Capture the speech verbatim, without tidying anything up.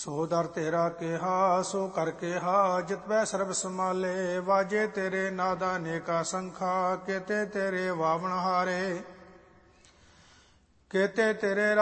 ਸੋ ਦਰ ਤੇਰਾ ਕਿਹਾ ਸੋ ਕਰ ਕਿਹਾ, ਜਿਤ ਬੈ ਸਰਬ ਸਮਾਲੇ। ਵਾਜੇ ਤੇਰੇ ਨਾਦਾ ਨੇਕਾ ਸੰਖਾ, ਕੇਤੇ ਤੇਰੇ ਵਾਵਣ ਹਾਰੇ। ਕੇਤੇ ਤੇਰੇ